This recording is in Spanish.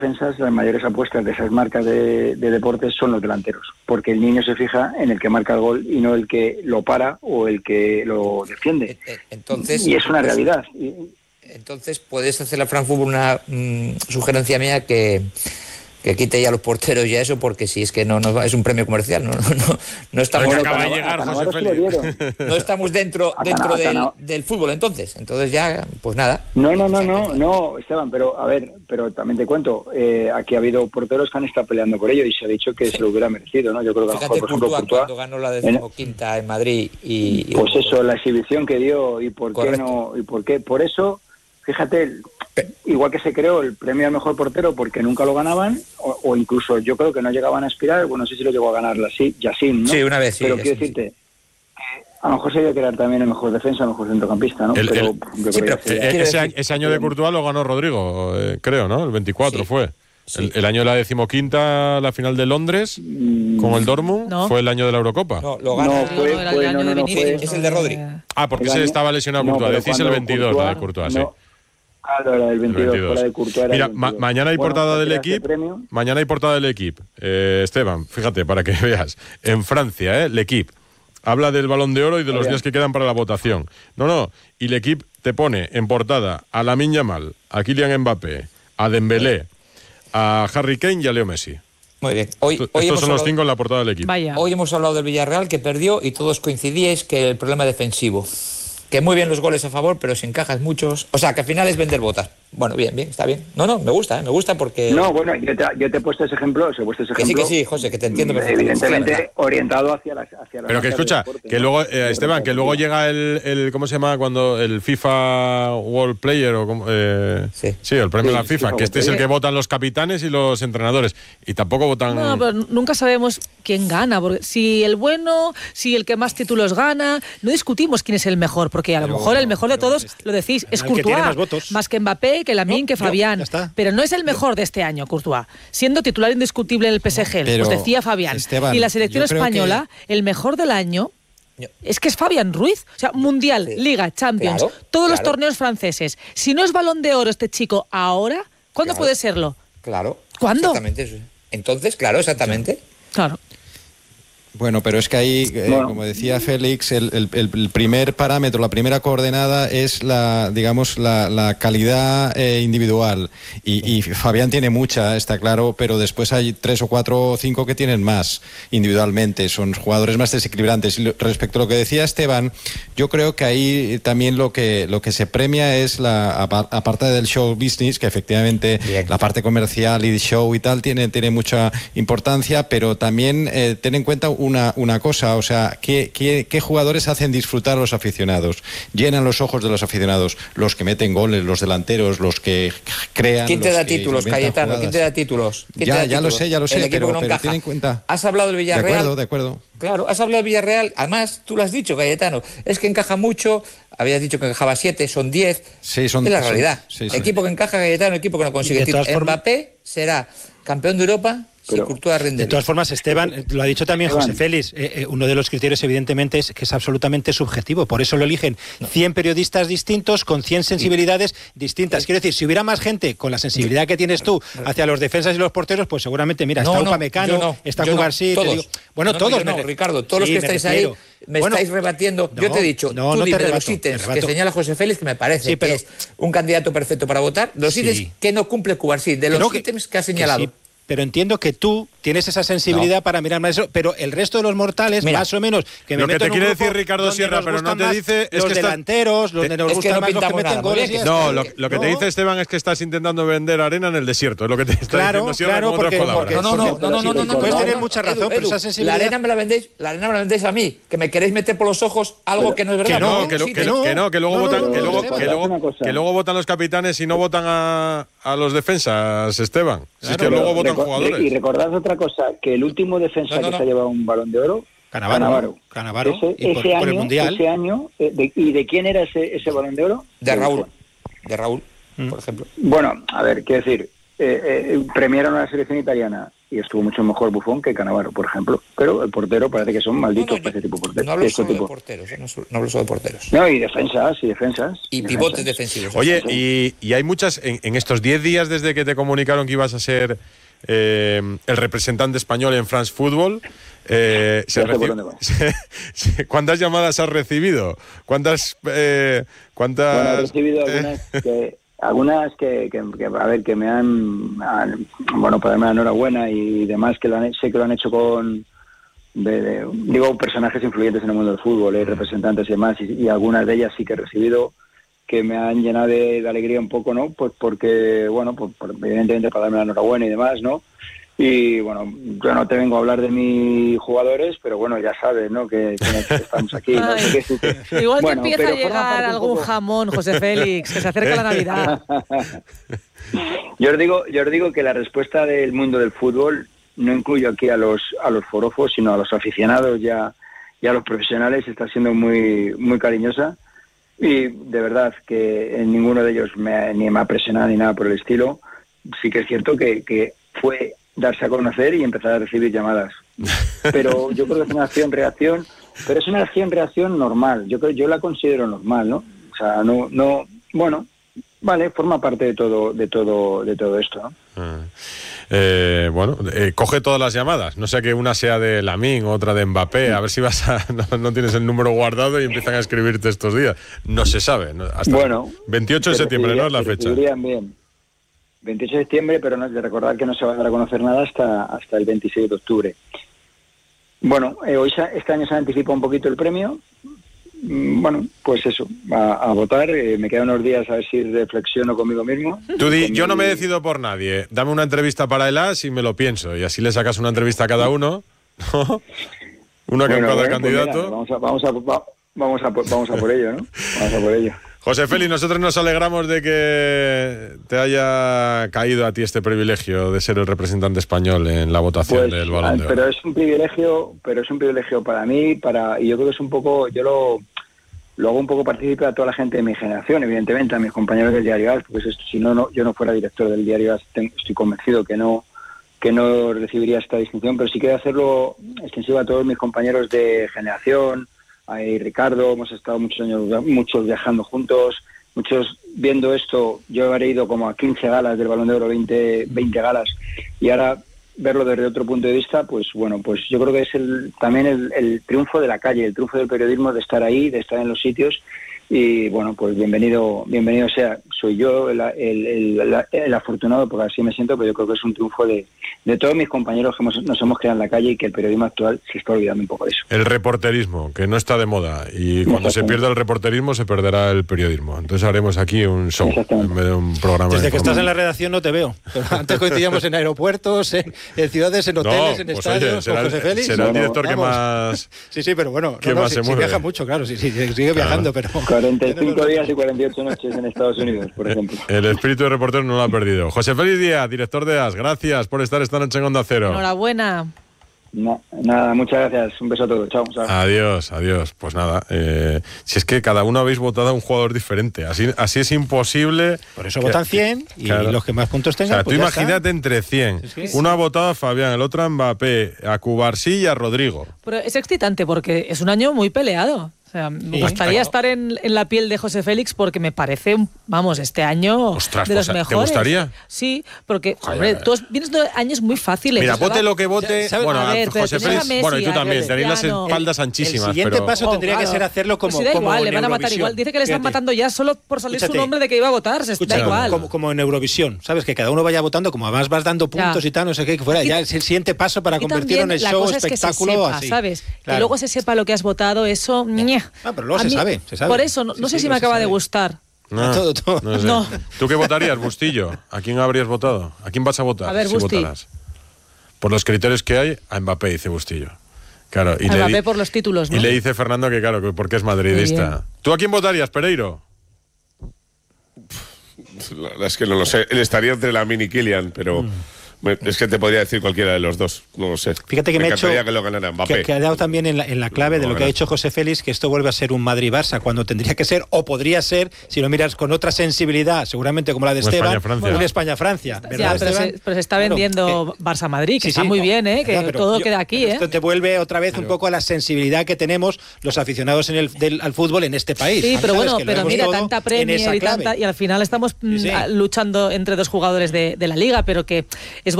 defensas, las mayores apuestas de esas marcas de deportes son los delanteros, porque el niño se fija en el que marca el gol y no el que lo para o el que lo defiende. Entonces, y es una realidad. Entonces, puedes hacer a Frankfurt una sugerencia mía que quite ya los porteros y eso, porque si es que no es un premio comercial, no estamos acaba de llegar José Félix. No estamos dentro del fútbol, entonces ya, pues nada. No, Esteban, pero también te cuento, aquí ha habido porteros que han estado peleando por ello y se ha dicho que se lo hubiera merecido, ¿no? Yo creo que fíjate, a lo mejor, Courtois, cuando ganó la 15ª en Madrid y pues eso, la exhibición que dio y por qué no, y por qué, por eso, fíjate, igual que se creó el premio al mejor portero porque nunca lo ganaban, o incluso yo creo que no llegaban a aspirar, bueno, no sé si lo llegó a ganar Yassin, ¿no? Sí, una vez, sí. Pero quiero decirte, a lo mejor se debe crear también el mejor defensa, el mejor centrocampista, ¿no? Ese año de Courtois lo ganó Rodrigo, creo, ¿no? El 24 fue. Sí. El año de la 15ª, la final de Londres, con el Dortmund, fue el año de la Eurocopa. No, lo ganó. Es el de Rodri. Porque se estaba lesionado Courtois. Decís el 22, la de Courtois, sí. Claro, era el 22, fuera de Courtois. Mira, mañana hay portada del equipo. Mañana hay portada del equipo. Esteban, fíjate, para que veas. En Francia, L'Equipe habla del Balón de Oro y de los días que quedan para la votación. Y L'Equipe te pone en portada a Lamine Yamal, a Kylian Mbappé, a Dembélé, a Harry Kane y a Leo Messi. Muy bien. Estos son los 5 en la portada del equipo. Vaya. Hoy hemos hablado del Villarreal, que perdió, y todos coincidíais que el problema defensivo. Que muy bien los goles a favor, pero si encajas muchos... O sea, que al final es vender botas. Bueno, bien, está bien. Me gusta porque... No, bueno, yo te he puesto ese ejemplo, Que sí, José, que te entiendo perfectamente. Evidentemente orientado hacia la pero que escucha, que luego, Esteban, que luego llega el ¿cómo se llama? Cuando el FIFA World Player, o sí, el premio de la FIFA, que este es el que votan los capitanes y los entrenadores. Y tampoco votan... No, pero nunca sabemos quién gana, porque si el bueno, si el que más títulos gana, no discutimos quién es el mejor, porque a lo mejor el mejor de todos, lo decís, es Courtois, más que Mbappé, que Lamine, que Fabián, pero no es el mejor de este año, Courtois, siendo titular indiscutible en el PSG, os decía Fabián, Esteban, y la selección española, el mejor del año es que es Fabián Ruiz, o sea, Mundial, Liga, Champions, todos los torneos franceses. Si no es Balón de Oro este chico ahora, ¿cuándo puede serlo? Claro. ¿Cuándo? Exactamente. Entonces, exactamente. Claro. Bueno, pero es que ahí, como decía Félix, el primer parámetro, la primera coordenada es la calidad individual. Y Fabián tiene mucha, está claro, pero después hay 3 o 4 o 5 que tienen más individualmente. Son jugadores más desequilibrantes. Y respecto a lo que decía Esteban, yo creo que ahí también lo que se premia es aparte del show business, que efectivamente la parte comercial y show y tal tiene mucha importancia, pero también ten en cuenta una cosa, o sea, ¿qué jugadores hacen disfrutar a los aficionados? Llenan los ojos de los aficionados, los que meten goles, los delanteros, los que crean. ¿Quién te da títulos, Cayetano? ¿Quién te da títulos? Ya lo sé, pero ten en cuenta. ¿Has hablado del Villarreal? De acuerdo. Claro, has hablado del Villarreal, además tú lo has dicho, Cayetano, es que encaja mucho, habías dicho que encajaba 7, son 10, sí, es la realidad. Equipo que encaja, Cayetano, equipo que no consigue. Mbappé será campeón de Europa. De todas formas, Esteban, lo ha dicho también José Félix, uno de los criterios evidentemente es que es absolutamente subjetivo, por eso lo eligen 100 periodistas distintos con 100 sensibilidades distintas. Quiero decir, si hubiera más gente con la sensibilidad que tienes tú hacia los defensas y los porteros, pues seguramente, mira, está Upamecano, está Cubarsí, todos. Ricardo, todos los que estáis ahí estáis rebatiendo. Yo te he dicho, tú dime de los ítems que señala José Félix, que me parece que es un candidato perfecto para votar, los ítems que no cumple Cubarsí, de los ítems que ha señalado. Pero entiendo que tú tienes esa sensibilidad para mirar más eso, pero el resto de los mortales, más o menos, que me lo que meto te quiere decir Ricardo Sierra, pero no te dice es los que delanteros, donde nos gustan más los que meten goles. No, lo que te dice Esteban es que estás intentando vender arena en el desierto, es lo que te está diciendo Sierra con otras palabras. No, puedes tener mucha razón, pero esa sensibilidad. La arena me la vendéis a mí, que me queréis meter por los ojos algo que no es verdad. Que luego votan los capitanes y no votan a los defensas, Esteban. Si es que luego votan jugadores. Y recordad otra cosa, que el último defensa que se ha llevado un Balón de Oro, Cannavaro. Ese año, ¿y de quién era ese Balón de Oro? De Raúl, por ejemplo. Bueno, a ver, quiero decir, premiaron a la selección italiana y estuvo mucho mejor Buffon que Cannavaro, por ejemplo. Pero el portero parece que son malditos para ese tipo de porteros. No hablo solo de porteros, no hablo solo de porteros. No, y defensas. Y pivotes defensivos. Oye, y hay muchas, en estos 10 días desde que te comunicaron que ibas a ser el representante español en France Football, ¿cuántas llamadas has recibido? ¿Cuántas? Bueno, he recibido algunas que a ver, que me han bueno, para darme la enhorabuena y demás, que sé que lo han hecho con digo, personajes influyentes en el mundo del fútbol, representantes y demás, y algunas de ellas sí que he recibido, que me han llenado de alegría un poco, ¿no? Pues porque, bueno, pues evidentemente para darme la enhorabuena y demás, ¿no? Y bueno, yo no te vengo a hablar de mis jugadores, pero bueno, ya sabes, ¿no? Que estamos aquí. ¿No? Igual bueno, que empieza a llegar algún jamón, José Félix, que se acerca la Navidad. Yo os digo que la respuesta del mundo del fútbol no incluyo aquí a los forofos, sino a los aficionados y a los profesionales, está siendo muy, muy cariñosa. Y de verdad que en ninguno de ellos ni me ha presionado ni nada por el estilo. Sí que es cierto que fue darse a conocer y empezar a recibir llamadas. Pero yo creo que es una acción-reacción, pero es una acción-reacción normal. Yo la considero normal, ¿no? O sea, no, bueno, vale, forma parte de todo esto, ¿no? Bueno, coge todas las llamadas, no sé que una sea de Lamine, otra de Mbappé, a ver si vas no tienes el número guardado y empiezan a escribirte estos días. No se sabe, ¿no? Hasta 28 de septiembre, ¿no? Es la fecha. Bien. 28 de septiembre, pero no es de recordar que no se va a dar a conocer nada hasta el 26 de octubre. Bueno, este año se anticipa un poquito el premio. Bueno, pues eso, a votar. Me quedan unos días a ver si reflexiono conmigo mismo. Tú yo no me decido por nadie. Dame una entrevista para el AS y me lo pienso. Y así le sacas una entrevista a cada uno. Una con cada candidato. Pues mira, vamos a por ello, ¿no? Vamos a por ello. José Félix, nosotros nos alegramos de que te haya caído a ti este privilegio de ser el representante español en la votación del Balón de Oro. Pero es un privilegio para mí, y yo creo que es un poco, yo lo hago un poco partícipe a toda la gente de mi generación, evidentemente, a mis compañeros del Diario AS, porque si no, yo no fuera director del Diario AS, estoy convencido que no recibiría esta distinción, pero sí quiero hacerlo extensivo a todos mis compañeros de generación. Ahí Ricardo, hemos estado muchos viajando juntos, muchos viendo esto. Yo habré ido como a 15 galas del Balón de Oro, 20 galas, y ahora verlo desde otro punto de vista, pues bueno, pues yo creo que es también el triunfo de la calle, el triunfo del periodismo, de estar ahí, de estar en los sitios. Y bueno, pues bienvenido sea. Soy yo el afortunado, porque así me siento, pero yo creo que es un triunfo de todos mis compañeros que nos hemos quedado en la calle y que el periodismo actual se está olvidando un poco de eso. El reporterismo, que no está de moda, y cuando se pierda el reporterismo se perderá el periodismo. Entonces haremos aquí un show en vez de un programa. Desde que estás en la redacción no te veo. Pero antes coincidíamos en aeropuertos, en ciudades, en hoteles, en estadios, con José Félix. Será el director que más... Sí, pero bueno, se viaja mucho, claro, sigue viajando, pero... 45 días y 48 noches en Estados Unidos, por ejemplo. El espíritu de reportero no lo ha perdido. José Félix Díaz, director de AS, gracias por estar esta noche en Onda Cero. Enhorabuena. Nada, muchas gracias. Un beso a todos. Chao. Adiós. Pues nada, si es que cada uno habéis votado a un jugador diferente, así es imposible. Por eso votan 100 y claro, los que más puntos tengan. O sea, pues tú imagínate entre 100. Uno ha votado a Fabián, el otro a Mbappé, a Cubarsí y a Rodrigo. Pero es excitante porque es un año muy peleado. O sea, me gustaría estar en la piel de José Félix porque me parece, este año de los mejores. ¿Te gustaría? Sí, porque, hombre, tú vienes de años muy fáciles. Mira, vote lo que vote. Bueno, José Félix, bueno, y tú también, tenéis las espaldas anchísimas. El siguiente paso tendría que ser hacerlo como pues da igual, le van a matar igual. Dice que le están matando ya solo por salir su nombre de que iba a votar. Da igual. Como en Eurovisión, ¿sabes? Que cada uno vaya votando, como además vas dando puntos y tal, no sé qué, que fuera. Ya es el siguiente paso para convertirlo en el show, espectáculo, así. ¿Sabes? Que luego se sepa lo que has votado, eso... Pero luego se sabe. Por eso, no sé si me acaba de gustar. No sé. No. ¿Tú qué votarías, Bustillo? ¿A quién habrías votado? ¿A quién vas a votar? A ver, si votaras. Por los criterios que hay, a Mbappé, dice Bustillo. Claro, y Mbappé por los títulos, ¿no? Y le dice Fernando que claro, que porque es madridista. ¿Tú a quién votarías, Pereiro? Es que no lo sé. Él estaría entre Lamine y Kylian, pero Es que te podría decir cualquiera de los dos, no lo sé. Fíjate que me encantaría que lo ganara Mbappé. Que ha dado también en la clave de lo que ha dicho José Félix, que esto vuelve a ser un Madrid-Barça, cuando tendría que ser, o podría ser, si lo miras con otra sensibilidad, seguramente como la de Esteban, un España-Francia. Ya, pero se está vendiendo Barça-Madrid, que está muy bien, que todo queda aquí. Esto te vuelve otra vez un poco a la sensibilidad que tenemos los aficionados al fútbol en este país. Sí, pero bueno, pero mira, tanta Premier y al final estamos luchando entre dos jugadores de la Liga, pero que